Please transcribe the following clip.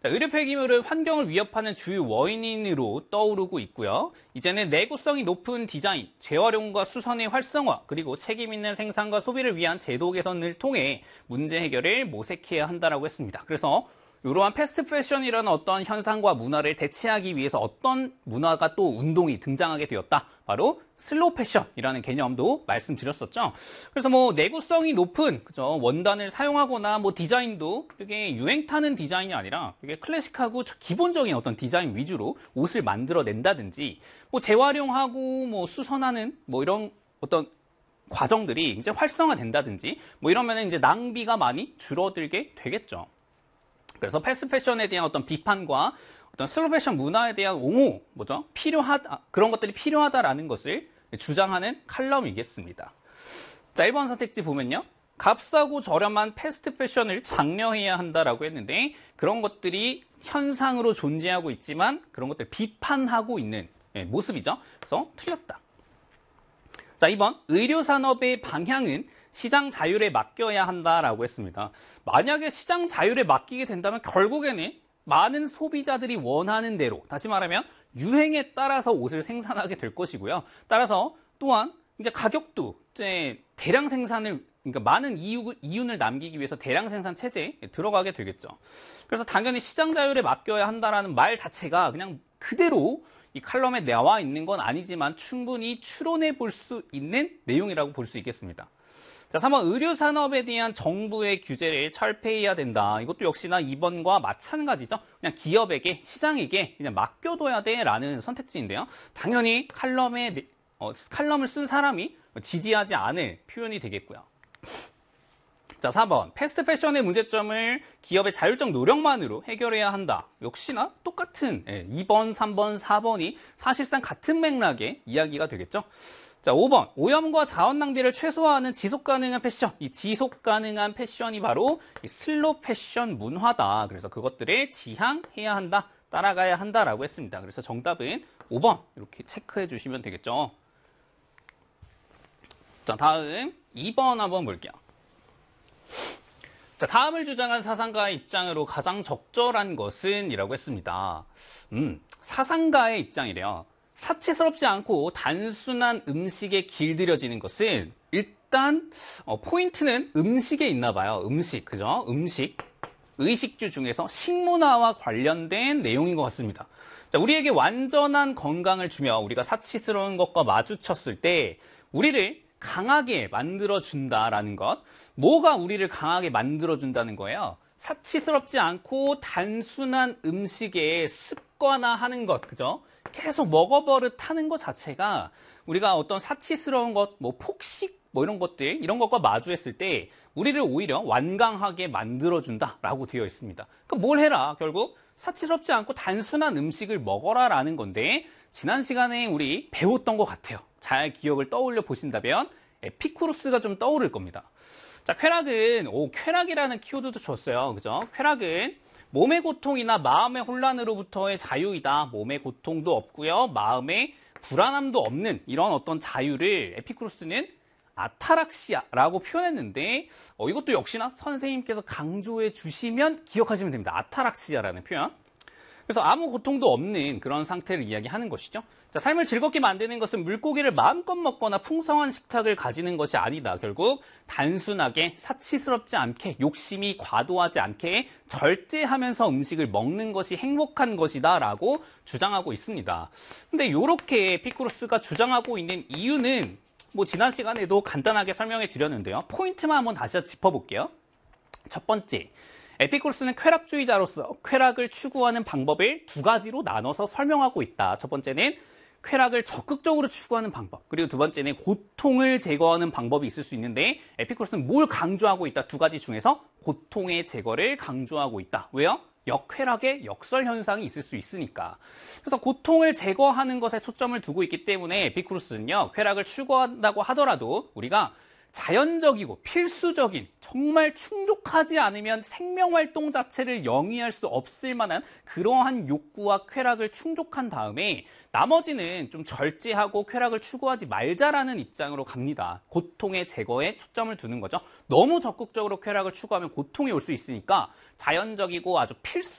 자, 의료 폐기물은 환경을 위협하는 주요 원인으로 떠오르고 있고요. 이제는 내구성이 높은 디자인, 재활용과 수선의 활성화, 그리고 책임 있는 생산과 소비를 위한 제도 개선을 통해 문제 해결을 모색해야 한다라고 했습니다. 그래서 이러한 패스트 패션이라는 어떤 현상과 문화를 대체하기 위해서 어떤 문화가 또 운동이 등장하게 되었다. 바로 슬로우 패션이라는 개념도 말씀드렸었죠. 그래서 뭐 내구성이 높은 그죠? 원단을 사용하거나 뭐 디자인도 이게 유행 타는 디자인이 아니라 이게 클래식하고 기본적인 어떤 디자인 위주로 옷을 만들어낸다든지 뭐 재활용하고 뭐 수선하는 뭐 이런 어떤 과정들이 이제 활성화된다든지 뭐 이러면 이제 낭비가 많이 줄어들게 되겠죠. 그래서 패스트 패션에 대한 어떤 비판과 어떤 슬로우 패션 문화에 대한 옹호, 그런 것들이 필요하다라는 것을 주장하는 칼럼이겠습니다. 자, 1번 선택지 보면요. 값싸고 저렴한 패스트 패션을 장려해야 한다라고 했는데 그런 것들이 현상으로 존재하고 있지만 그런 것들을 비판하고 있는 모습이죠. 그래서 틀렸다. 자, 2번 의료산업의 방향은 시장 자율에 맡겨야 한다라고 했습니다. 만약에 시장 자율에 맡기게 된다면 결국에는 많은 소비자들이 원하는 대로, 다시 말하면 유행에 따라서 옷을 생산하게 될 것이고요. 따라서 또한 이제 가격도 이제 대량 생산을, 그러니까 많은 이윤을 남기기 위해서 대량 생산 체제에 들어가게 되겠죠. 그래서 당연히 시장 자율에 맡겨야 한다라는 말 자체가 그냥 그대로 이 칼럼에 나와 있는 건 아니지만 충분히 추론해 볼 수 있는 내용이라고 볼 수 있겠습니다. 자, 3번 의료산업에 대한 정부의 규제를 철폐해야 된다. 이것도 역시나 2번과 마찬가지죠. 그냥 기업에게, 시장에게 그냥 맡겨둬야 돼라는 선택지인데요. 당연히 칼럼을 쓴 사람이 지지하지 않을 표현이 되겠고요. 자, 4번 패스트 패션의 문제점을 기업의 자율적 노력만으로 해결해야 한다. 역시나 똑같은 2번, 3번, 4번이 사실상 같은 맥락의 이야기가 되겠죠. 자, 5번 오염과 자원 낭비를 최소화하는 지속 가능한 패션. 이 지속 가능한 패션이 바로 이 슬로우 패션 문화다. 그래서 그것들을 지향해야 한다, 따라가야 한다라고 했습니다. 그래서 정답은 5번 이렇게 체크해 주시면 되겠죠. 자, 다음 2번 한번 볼게요. 자, 다음을 주장한 사상가의 입장으로 가장 적절한 것은 이라고 했습니다. 사상가의 입장이래요. 사치스럽지 않고 단순한 음식에 길들여지는 것은 일단 포인트는 음식에 있나 봐요. 음식, 그죠? 음식, 의식주 중에서 식문화와 관련된 내용인 것 같습니다. 자, 우리에게 완전한 건강을 주며 우리가 사치스러운 것과 마주쳤을 때 우리를 강하게 만들어준다라는 것. 뭐가 우리를 강하게 만들어준다는 거예요? 사치스럽지 않고 단순한 음식에 습관화하는 것, 그죠? 계속 먹어버릇하는 것 자체가 우리가 어떤 사치스러운 것, 뭐 폭식, 뭐 이런 것들, 이런 것과 마주했을 때 우리를 오히려 완강하게 만들어준다라고 되어 있습니다. 그럼 뭘 해라? 결국 사치스럽지 않고 단순한 음식을 먹어라라는 건데 지난 시간에 우리 배웠던 것 같아요. 잘 기억을 떠올려 보신다면 에피쿠로스가 좀 떠오를 겁니다. 자, 쾌락이라는 키워드도 줬어요. 그죠? 쾌락은 몸의 고통이나 마음의 혼란으로부터의 자유이다. 몸의 고통도 없고요. 마음의 불안함도 없는 이런 어떤 자유를 에피쿠로스는 아타락시아라고 표현했는데 이것도 역시나 선생님께서 강조해 주시면 기억하시면 됩니다. 아타락시아라는 표현. 그래서 아무 고통도 없는 그런 상태를 이야기하는 것이죠. 자, 삶을 즐겁게 만드는 것은 물고기를 마음껏 먹거나 풍성한 식탁을 가지는 것이 아니다. 결국 단순하게 사치스럽지 않게 욕심이 과도하지 않게 절제하면서 음식을 먹는 것이 행복한 것이다 라고 주장하고 있습니다. 근데 이렇게 에피쿠로스가 주장하고 있는 이유는 뭐 지난 시간에도 간단하게 설명해 드렸는데요. 포인트만 한번 다시 짚어볼게요. 첫 번째, 에피쿠로스는 쾌락주의자로서 쾌락을 추구하는 방법을 두 가지로 나눠서 설명하고 있다. 첫 번째는 쾌락을 적극적으로 추구하는 방법, 그리고 두 번째는 고통을 제거하는 방법이 있을 수 있는데 에피쿠로스는 뭘 강조하고 있다? 두 가지 중에서 고통의 제거를 강조하고 있다. 왜요? 역쾌락의 역설 현상이 있을 수 있으니까. 그래서 고통을 제거하는 것에 초점을 두고 있기 때문에 에피쿠로스는요, 쾌락을 추구한다고 하더라도 우리가 자연적이고 필수적인, 정말 충족하지 않으면 생명활동 자체를 영위할 수 없을 만한 그러한 욕구와 쾌락을 충족한 다음에 나머지는 좀 절제하고 쾌락을 추구하지 말자라는 입장으로 갑니다. 고통의 제거에 초점을 두는 거죠. 너무 적극적으로 쾌락을 추구하면 고통이 올 수 있으니까 자연적이고 아주 필수